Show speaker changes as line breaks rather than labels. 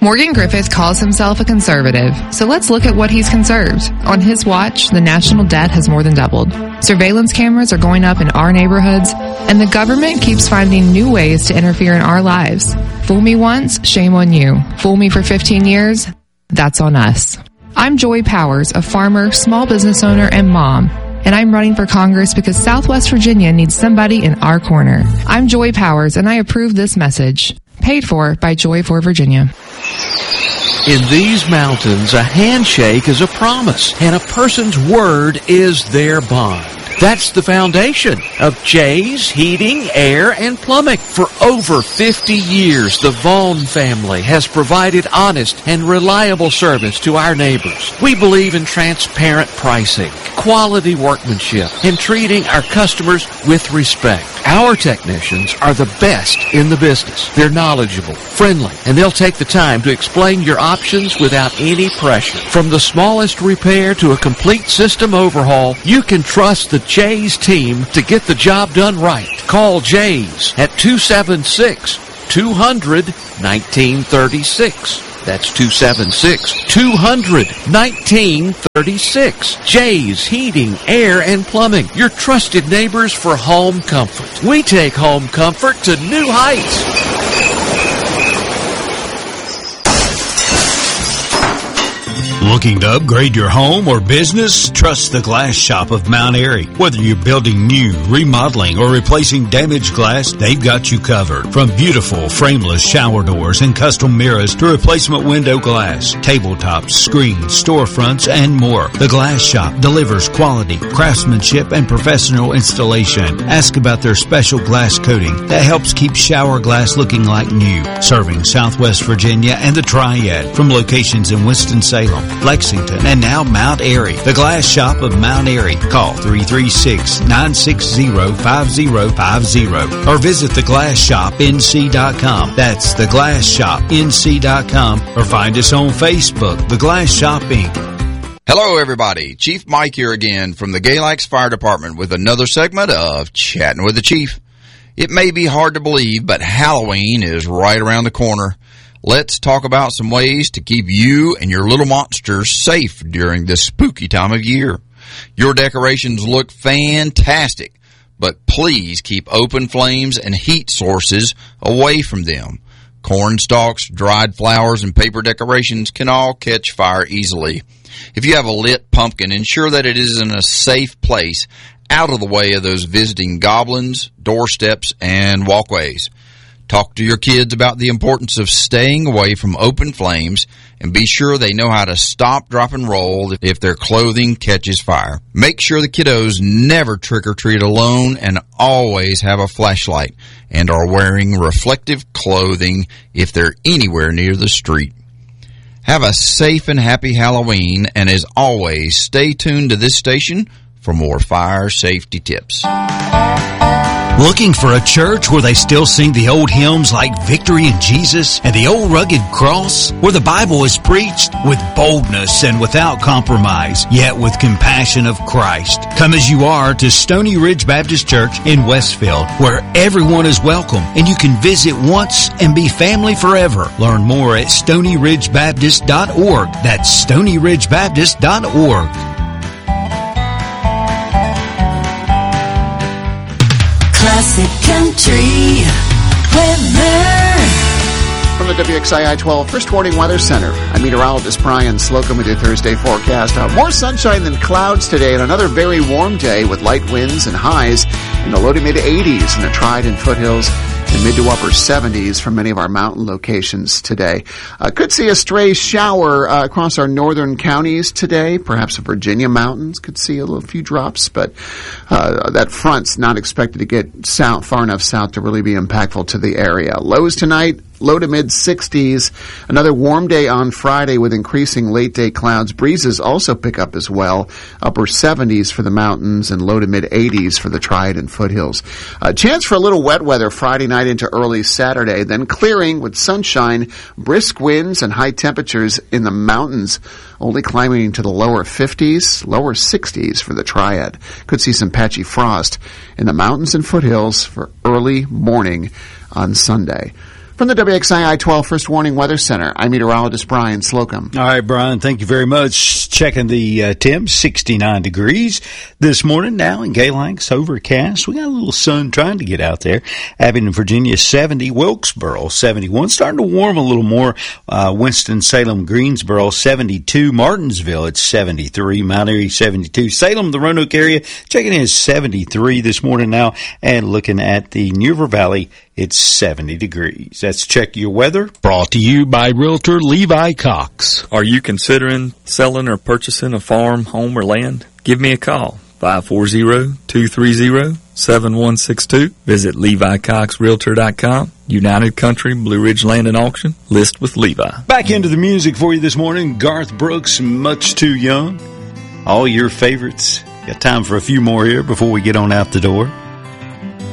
Morgan Griffith calls himself a conservative, so let's look at what he's conserved. On his watch, the national debt has more than doubled. Surveillance cameras are going up in our neighborhoods, and the government keeps finding new ways to interfere in our lives. Fool me once, shame on you. Fool me for 15 years, that's on us. I'm Joy Powers, a farmer, small business owner, and mom. And I'm running for Congress because Southwest Virginia needs somebody in our corner. I'm Joy Powers, and I approve this message. Paid for by Joy for Virginia.
In these mountains, a handshake is a promise, and a person's word is their bond. That's the foundation of Jay's Heating, Air, and Plumbing. For over 50 years, the Vaughn family has provided honest and reliable service to our neighbors. We believe in transparent pricing, quality workmanship, and treating our customers with respect. Our technicians are the best in the business. They're knowledgeable, friendly, and they'll take the time to explain your options without any pressure. From the smallest repair to a complete system overhaul, you can trust the Jay's team to get the job done right. Call Jay's at 276-200-1936. That's 276-200-1936. Jay's Heating, Air, and Plumbing. Your trusted neighbors for home comfort. We take home comfort to new heights.
Looking to upgrade your home or business? Trust the Glass Shop of Mount Airy. Whether you're building new, remodeling, or replacing damaged glass, they've got you covered. From beautiful frameless shower doors and custom mirrors to replacement window glass, tabletops, screens, storefronts, and more. The Glass Shop delivers quality, craftsmanship, and professional installation. Ask about their special glass coating that helps keep shower glass looking like new. Serving Southwest Virginia and the Triad from locations in Winston-Salem, Lexington, and now Mount Airy. The Glass Shop of Mount Airy. Call 336-960-5050 or visit theglassshopnc.com. That's theglassshopnc.com or find us on Facebook, The Glass Shop Inc.
Hello, everybody. Chief Mike here again from the Galax Fire Department with another segment of Chatting with the Chief. It may be hard to believe, but Halloween is right around the corner. Let's talk about some ways to keep you and your little monsters safe during this spooky time of year. Your decorations look fantastic, but please keep open flames and heat sources away from them. Corn stalks, dried flowers, and paper decorations can all catch fire easily. If you have a lit pumpkin, ensure that it is in a safe place out of the way of those visiting goblins, doorsteps, and walkways. Talk to your kids about the importance of staying away from open flames and be sure they know how to stop, drop, and roll if their clothing catches fire. Make sure the kiddos never trick-or-treat alone and always have a flashlight and are wearing reflective clothing if they're anywhere near the street. Have a safe and happy Halloween, and as always, stay tuned to this station for more fire safety tips.
Looking for a church where they still sing the old hymns like Victory in Jesus and the old rugged cross, where the Bible is preached with boldness and without compromise, yet with compassion of Christ? Come as you are to Stony Ridge Baptist Church in Westfield, where everyone is welcome and you can visit once and be family forever. Learn more at StonyRidgeBaptist.org. That's StonyRidgeBaptist.org.
Classic Country Weather.
From the WXII 12 First Warning Weather Center, I'm meteorologist Brian Slocum with your Thursday forecast. More sunshine than clouds today and another very warm day with light winds and highs in the low to mid 80s in the Triad and foothills and mid to upper 70s for many of our mountain locations today. Could see a stray shower across our northern counties today. Perhaps the Virginia mountains could see a few drops, but that front's not expected to get far enough south to really be impactful to the area. Lows tonight, low to mid 60s. Another warm day on Friday with increasing late day clouds. Breezes also pick up as well. Upper 70s for the mountains and low to mid 80s for the Triad and foothills. Chance for a little wet weather Friday night into early Saturday, then clearing with sunshine, brisk winds and high temperatures in the mountains, only climbing to the lower 50s, lower 60s for the Triad. Could see some patchy frost in the mountains and foothills for early morning on Sunday. From the WXII 12 First Warning Weather Center, I'm meteorologist Brian Slocum.
All right, Brian, thank you very much. Checking the temps, 69 degrees this morning. Now in Gay Lakes, overcast. We got a little sun trying to get out there. Abingdon, Virginia, 70. Wilkesboro, 71. Starting to warm a little more. Winston-Salem, Greensboro, 72. Martinsville, it's 73. Mount Airy, 72. Salem, the Roanoke area, checking in 73 this morning now. And looking at the New River Valley, it's 70 degrees. That's Check Your Weather.
Brought to you by Realtor Levi Cox.
Are you considering selling or purchasing a farm, home, or land? Give me a call. 540-230-7162. Visit LeviCoxRealtor.com. United Country, Blue Ridge Land and Auction. List with Levi.
Back into the music for you this morning. Garth Brooks, Much Too Young. All your favorites. Got time for a few more here before we get on out the door.